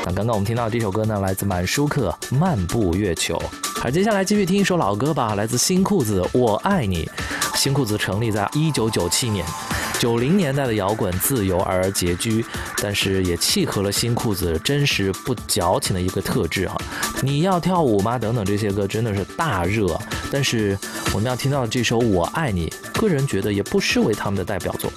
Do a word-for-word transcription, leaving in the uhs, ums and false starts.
刚刚我们听到的这首歌呢，来自满舒克《漫步月球》。而接下来继续听一首老歌吧，来自新裤子《我爱你》。新裤子成立在一九九七年，九零年代的摇滚自由而拮据，但是也契合了新裤子真实不矫情的一个特质啊。你要跳舞吗？等等这些歌真的是大热，但是我们要听到的这首《我爱你》，个人觉得也不失为他们的代表作。